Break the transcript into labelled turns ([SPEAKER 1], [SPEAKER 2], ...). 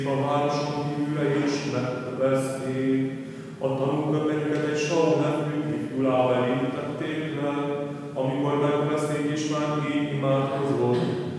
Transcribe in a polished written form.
[SPEAKER 1] A városon kívülre is megveszték, a tanúk pedig egy Saul nevű ifjúlába elintették le, amikor megveszték és már így imádkozott.